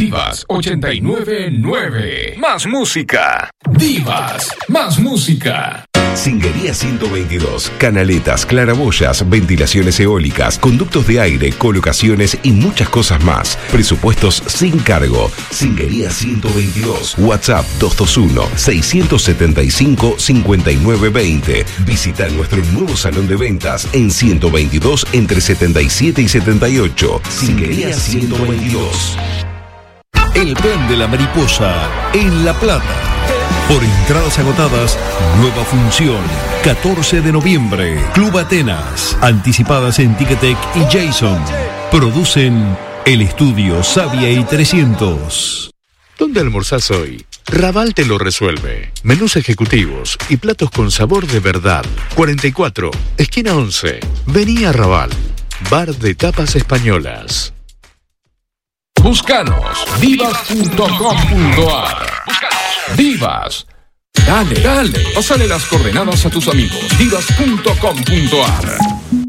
Divas 899. Más música. Divas, más música. Singuería 122. Canaletas, claraboyas, ventilaciones eólicas, conductos de aire, colocaciones y muchas cosas más. Presupuestos sin cargo. Singuería 122. WhatsApp 221-675-5920. Visita nuestro nuevo salón de ventas en 122 entre 77 y 78. Singuería 122. El tren de la mariposa en La Plata. Por entradas agotadas, nueva función. 14 de noviembre. Club Atenas. Anticipadas en Ticketek y Jason. Producen El Estudio Savia y 300. ¿Dónde almorzás hoy? Raval te lo resuelve. Menús ejecutivos y platos con sabor de verdad. 44, esquina 11. Vení a Raval. Bar de tapas españolas. Búscanos, divas.com.ar. Divas. Dale, pásale las coordenadas a tus amigos. Divas.com.ar.